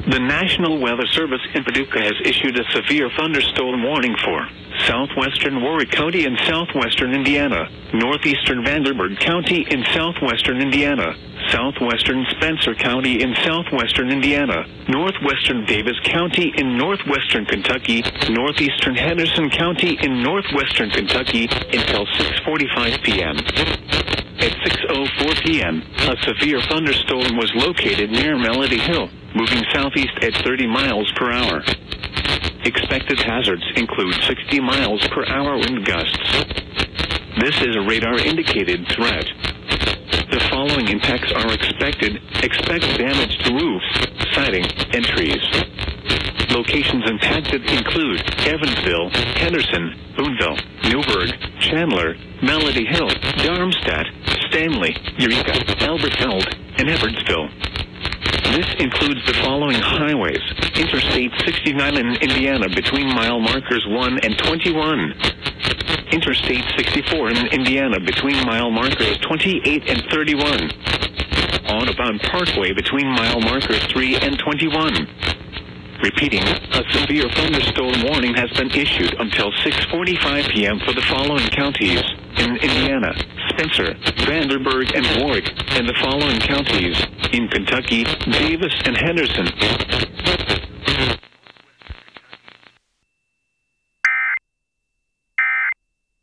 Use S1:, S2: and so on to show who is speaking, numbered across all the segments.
S1: The National Weather Service in Paducah has issued a severe thunderstorm warning for southwestern Warwick County in southwestern Indiana, northeastern Vanderburgh County in southwestern Indiana, southwestern Spencer County in southwestern Indiana, northwestern Davis County in northwestern Kentucky, northeastern Henderson County in northwestern Kentucky until 6:45 p.m. At 6:04 p.m., a severe thunderstorm was located near Melody Hill, moving southeast at 30 miles per hour. Expected hazards include 60 miles per hour wind gusts. This is a radar-indicated threat. The following impacts are expected. Expect damage to roofs, siding, and trees. Locations impacted include Evansville, Henderson, Boonville, Newburgh, Chandler, Melody Hill, Darmstadt, Stanley, Eureka, Albertville, and Edwardsville. This includes the following highways: Interstate 69 in Indiana between mile markers 1 and 21. Interstate 64 in Indiana between mile markers 28 and 31. Audubon Parkway between mile markers 3 and 21. Repeating, a severe thunderstorm warning has been issued until 6:45 p.m. for the following counties in Indiana: Spencer, Vanderburgh, and Warwick, and the following counties in Kentucky: Davis and Henderson.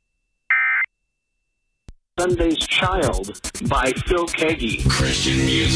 S2: Sunday's Child by Phil Keaggy.
S3: Christian music.